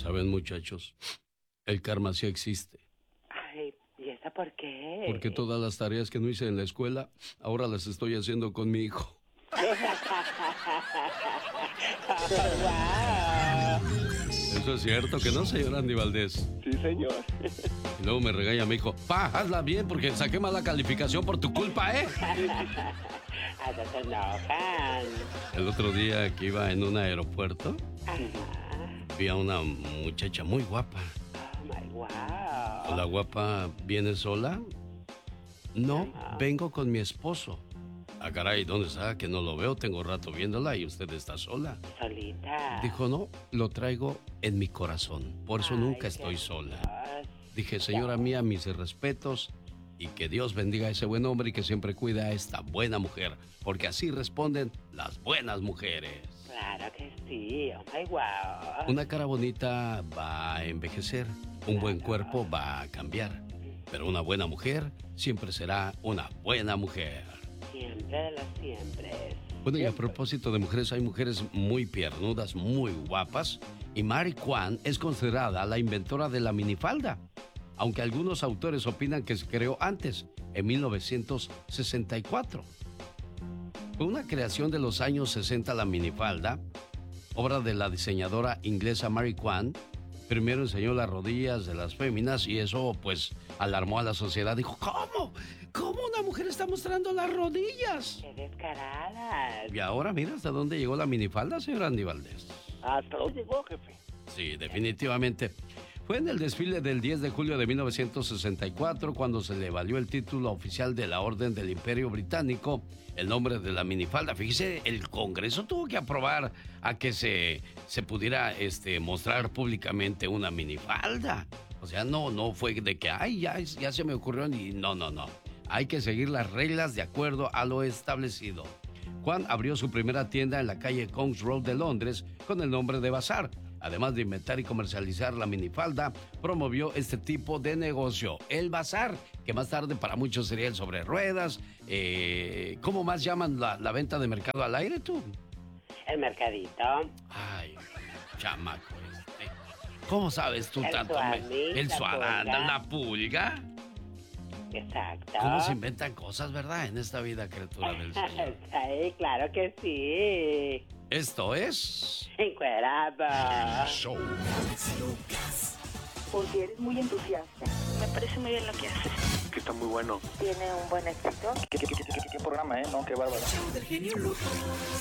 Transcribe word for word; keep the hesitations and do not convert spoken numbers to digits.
¿Saben, muchachos? El karma sí existe. Ay, ¿y esa por qué? Porque todas las tareas que no hice en la escuela, ahora las estoy haciendo con mi hijo. Eso es cierto, ¿que no, señor Andy Valdés? Sí, señor. Y luego me regaña mi hijo, pa, hazla bien porque saqué mala calificación por tu culpa, ¿eh? Hasta se enojan. El otro día que iba en un aeropuerto, Ajá. vi a una muchacha muy guapa. Oh, my wow. ¿La guapa viene sola? No, vengo con mi esposo. Ah, caray, ¿dónde está? Que no lo veo, tengo rato viéndola y usted está sola. Solita. Dijo, no, lo traigo en mi corazón, por eso Ay, nunca estoy qué sola. Dios. Dije, señora mía, mis respetos y que Dios bendiga a ese buen hombre y que siempre cuida a esta buena mujer, porque así responden las buenas mujeres. Claro que sí, oh my wow. Una cara bonita va a envejecer, un buen cuerpo va a cambiar, pero una buena mujer siempre será una buena mujer. Siempre de los siempre. Bueno, y a propósito de mujeres, hay mujeres muy piernudas, muy guapas, y Mary Quant es considerada la inventora de la minifalda, aunque algunos autores opinan que se creó antes, en mil novecientos sesenta y cuatro. Fue una creación de los años sesenta la minifalda, obra de la diseñadora inglesa Mary Quant. Primero enseñó las rodillas de las féminas y eso pues alarmó a la sociedad. Dijo, ¿cómo? ¿Cómo una mujer está mostrando las rodillas? ¡Qué descaradas! Y ahora mira hasta dónde llegó la minifalda, señor Andy Valdés. ¿Hasta dónde llegó, jefe? Sí, definitivamente. Fue en el desfile del diez de julio de mil novecientos sesenta y cuatro cuando se le valió el título oficial de la Orden del Imperio Británico el nombre de la minifalda. Fíjese, el Congreso tuvo que aprobar a que se, se pudiera este, mostrar públicamente una minifalda. O sea, no, no fue de que, ay, ya, ya se me ocurrió, y no, no, no. Hay que seguir las reglas de acuerdo a lo establecido. Juan abrió su primera tienda en la calle Kings Road de Londres con el nombre de Bazar. Además de inventar y comercializar la minifalda, promovió este tipo de negocio, el bazar, que más tarde para muchos sería el sobre ruedas. Eh, ¿Cómo más llaman la, la venta de mercado al aire, tú? El mercadito. Ay, chamaco este. ¿Cómo sabes tú El tanto? suadí, El la suadán, pulga. la pulga. Exacto. ¿Cómo se inventan cosas, verdad, en esta vida, criatura del Señor? Sí, claro que sí. Esto es... Encuerado. Show. Porque eres muy entusiasta. Me parece muy bien lo que haces. Que está muy bueno. Tiene un buen éxito. ¿Qué, qué, qué, qué, qué programa, eh? No, qué bárbaro.